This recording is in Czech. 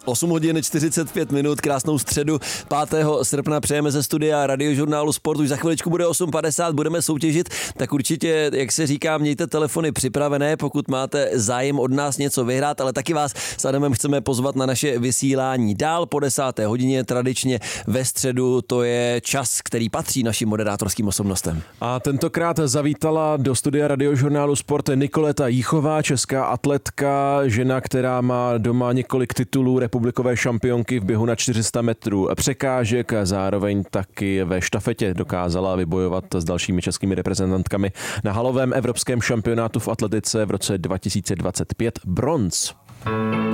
8 hodin 45 minut, krásnou středu 5. srpna přejeme ze studia Radiožurnálu Sport. Už za chviličku bude 8:50, budeme soutěžit, tak určitě, jak se říká, mějte telefony připravené, pokud máte zájem od nás něco vyhrát, ale taky vás s Adamem chceme pozvat na naše vysílání dál po 10. hodině, tradičně ve středu, to je čas, který patří našim moderátorským osobnostem. A tentokrát zavítala do studia Radiožurnálu Sport Nikoleta Jíchová, česká atletka, žena, která má doma několik titulů republikové šampionky v běhu na 400 metrů překážek a zároveň taky ve štafetě dokázala vybojovat s dalšími českými reprezentantkami na halovém evropském šampionátu v atletice v roce 2025 bronz.